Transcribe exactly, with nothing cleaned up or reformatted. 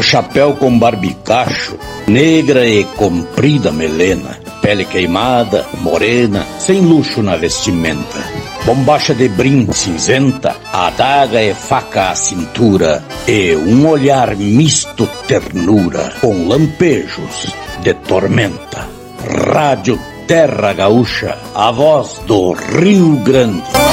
chapéu com barbicacho, negra e comprida melena, pele queimada, morena, sem luxo na vestimenta, bombacha de brim cinzenta, adaga e faca à cintura, e um olhar misto ternura, com lampejos de tormenta. Rádio Terra Gaúcha, a voz do Rio Grande.